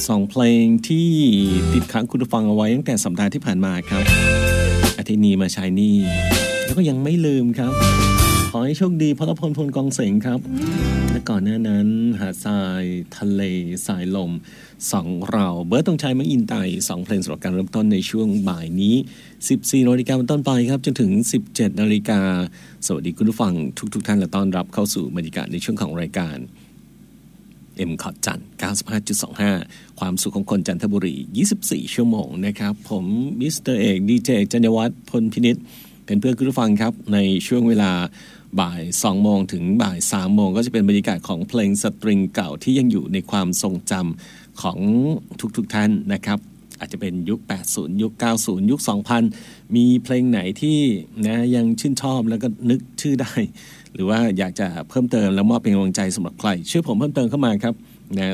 2เพลงที่ติดค้างคุณผู้ฟังเอาไว้ตั้งแต่สัปดาห์ที่ผ่านมาครับอาทิตย์นี้มาใช้นี่แล้วก็ยังไม่ลืมครับขอให้โชคดีพลพลพลกองเสงครับและก่อนหน้านั้นหาดทรายทะเลสายลม2เราเบิร์ดต้องใช้มังอินไต2เพลงสำหรับการเริ่มต้นในช่วงบ่ายนี้ 14 นาฬิกาเป็นต้นไปครับจนถึง 17 นาฬิกาสวัสดีคุณผู้ฟังทุกท่านและต้อนรับเข้าสู่บรรยากาศในช่วงของรายการMCOT จันทร์ 95.25 ความสุขของคนจันทบุรี24ชั่วโมงนะครับผมมิสเตอร์เอกดีเจจัญญวัฒน์พลพินิจเป็นเพื่อนคุณผู้ฟังครับในช่วงเวลาบ่าย2โมงถึงบ่าย3โมงก็จะเป็นบรรยากาศของเพลงสตริงเก่าที่ยังอยู่ในความทรงจำของทุกท่านนะครับอาจจะเป็นยุค80ยุค90ยุค2000มีเพลงไหนที่นะยังชื่นชอบแล้วก็นึกชื่อได้หรือว่าอยากจะเพิ่มเติมแล้วมอบเป็นกำลังใจสำหรับใครช่วยผมเพิ่มเติมเข้ามาครับนะ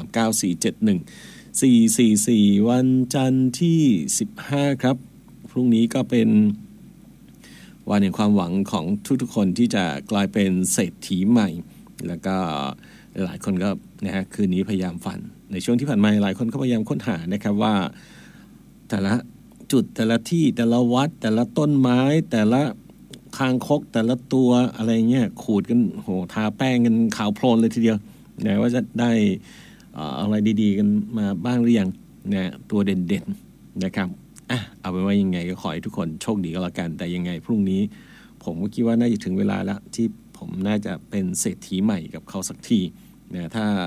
0394714444วันจันทร์ที่15ครับพรุ่งนี้ก็เป็นวันแห่งความหวังของทุกๆคนที่จะกลายเป็นเศรษฐีใหม่แล้วก็หลายคนก็นะฮะคืนนี้พยายามฝันในช่วงที่ผ่านมาหลายคนก็พยายามค้นหานะครับว่าแต่ละจุดแต่ละที่แต่ละวัดแต่ละต้นไม้แต่ละคางคกแต่ละตัวอะไรเงี้ยขูดกันโหทาแป้งกันขาวโพลนเลยทีเดียวนะว่าจะได้อะไรดีๆกันมาบ้างหรือยังนะตัวเด่นๆนะครับเอาเป็นว่ายังไงก็ขอให้ทุกคนโชคดีก็แล้วกันแต่ยังไงพรุ่งนี้ผมก็คิดว่าน่าจะถึงเวลาแล้วที่ผมน่าจะเป็นเศรษฐีใหม่กับเขาสักทีนะถ้า